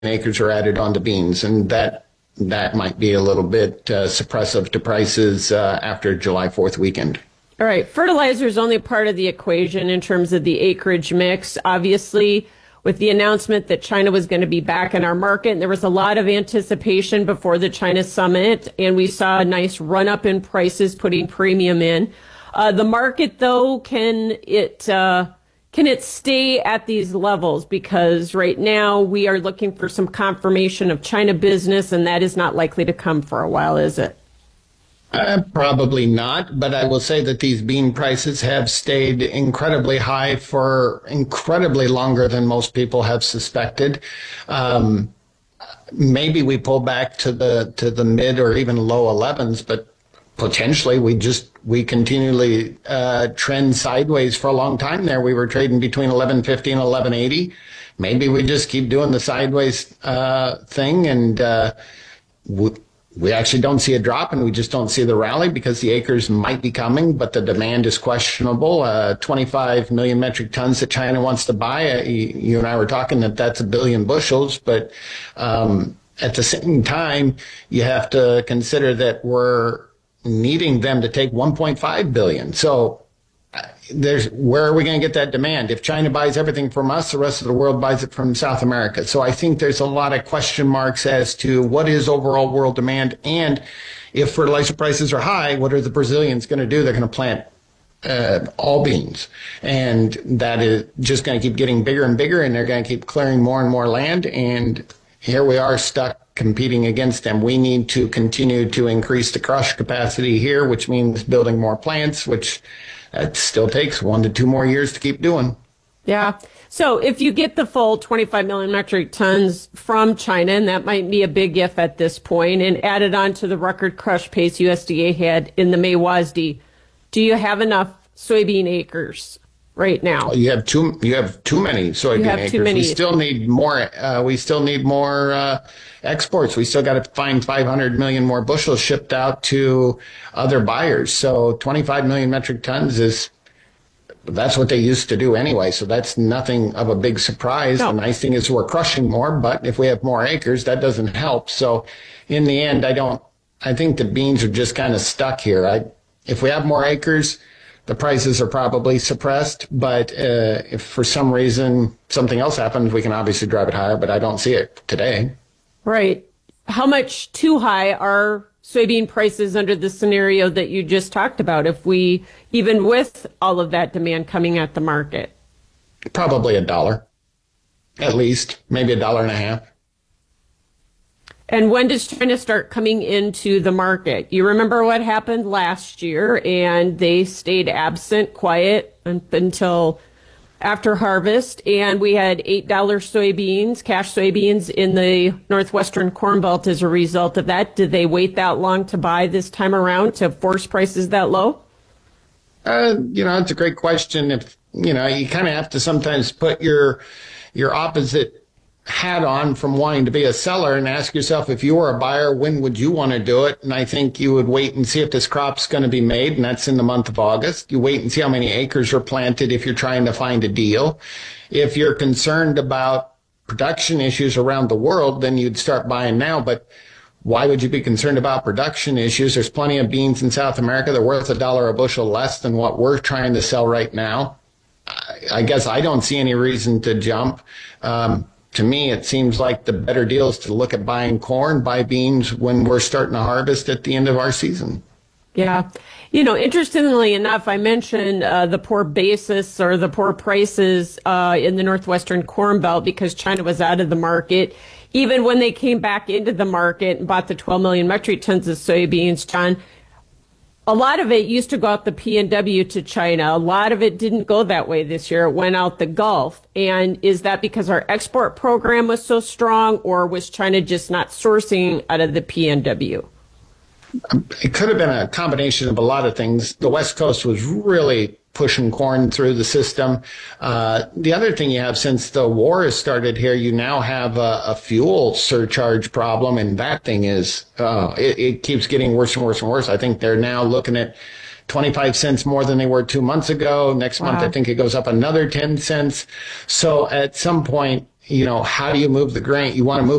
acres are added onto beans, and that might be a little bit suppressive to prices after July 4th weekend. All right, fertilizer is only part of the equation in terms of the acreage mix. Obviously, with the announcement that China was going to be back in our market, and there was a lot of anticipation before the China summit, and we saw a nice run up in prices, putting premium in. The market, though, can it stay at these levels? Because right now we are looking for some confirmation of China business, and that is not likely to come for a while, is it? Probably not, but I will say that these bean prices have stayed incredibly high for incredibly longer than most people have suspected. Maybe we pull back to the mid or even low 11s, but potentially we continually trend sideways for a long time there. We were trading between 11.50 and 11.80. Maybe we just keep doing the sideways thing, and we actually don't see a drop, and we just don't see the rally because the acres might be coming, but the demand is questionable. 25 million metric tons that China wants to buy. You and I were talking that's a billion bushels, but at the same time, you have to consider that we're needing them to take 1.5 billion. So where are we going to get that demand? If China buys everything from us, the rest of the world buys it from South America. So I think there's a lot of question marks as to what is overall world demand. And if fertilizer prices are high, what are the Brazilians going to do? They're going to plant all beans. And that is just going to keep getting bigger and bigger, and they're going to keep clearing more and more land. And here we are stuck competing against them. We need to continue to increase the crush capacity here, which means building more plants, which that still takes 1 to 2 more years to keep doing. Yeah. So if you get the full 25 million metric tons from China, and that might be a big if at this point, and added on to the record crush pace USDA had in the May WASDE, do you have enough soybean acres right now? You have too many soybean acres. We still need more. We still need more exports. We still got to find 500 million more bushels shipped out to other buyers. So 25 million metric tons that's what they used to do anyway. So that's nothing of a big surprise. No. The nice thing is we're crushing more, but if we have more acres, that doesn't help. So in the end, I think the beans are just kind of stuck here. If we have more acres, the prices are probably suppressed, but if for some reason something else happens, we can obviously drive it higher, but I don't see it today. Right. How much too high are soybean prices under the scenario that you just talked about, even with all of that demand coming at the market? Probably $1, at least, maybe $1.50. And when does China start coming into the market? You remember what happened last year, and they stayed absent, quiet until after harvest, and we had $8 soybeans, cash soybeans in the Northwestern Corn Belt as a result of that. Did they wait that long to buy this time around to force prices that low? It's a great question. If, you kind of have to sometimes put your opposite hat on from wanting to be a seller and ask yourself, if you were a buyer, when would you want to do it? And I think you would wait and see if this crop's going to be made, and that's in the month of August. You wait and see how many acres are planted if you're trying to find a deal. If you're concerned about production issues around the world, then you'd start buying now. But why would you be concerned about production issues? There's plenty of beans in South America that are worth $1 a bushel less than what we're trying to sell right now. I guess I don't see any reason to jump. To me, it seems like the better deal is to look at buying corn, buy beans when we're starting to harvest at the end of our season. Yeah. Interestingly enough, I mentioned the poor basis or the poor prices in the Northwestern Corn Belt because China was out of the market. Even when they came back into the market and bought the 12 million metric tons of soybeans, John, a lot of it used to go out the PNW to China. A lot of it didn't go that way this year. It went out the Gulf. And is that because our export program was so strong, or was China just not sourcing out of the PNW? It could have been a combination of a lot of things. The West Coast was really pushing corn through the system. The other thing you have, since the war has started here, you now have a fuel surcharge problem, and that thing is, it keeps getting worse and worse and worse. I think they're now looking at 25 cents more than they were 2 months ago. Next month, I think it goes up another 10 cents. So at some point, how do you move the grain? You want to move